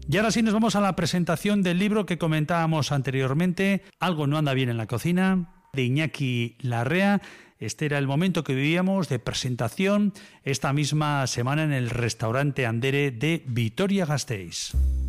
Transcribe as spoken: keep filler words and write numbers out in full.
Y ahora sí nos vamos a la presentación del libro que comentábamos anteriormente, Algo no anda bien en la cocina, de Iñaki Larrea. Este era el momento que vivíamos de presentación esta misma semana en el restaurante Andere de Vitoria-Gasteiz.